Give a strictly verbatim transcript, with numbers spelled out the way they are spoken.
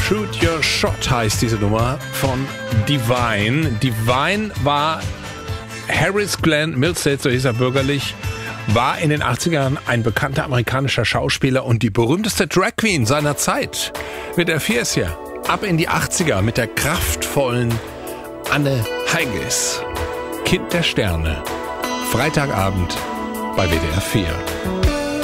Shoot Your Shot heißt diese Nummer von Divine. Divine war Harris Glenn Milstead, so hieß er bürgerlich, war in den achtzigern ein bekannter amerikanischer Schauspieler und die berühmteste Drag Queen seiner Zeit. Mit der Fierce ab in die achtziger mit der kraftvollen Anne Heiges. Kind der Sterne. Freitagabend bei W D R vier.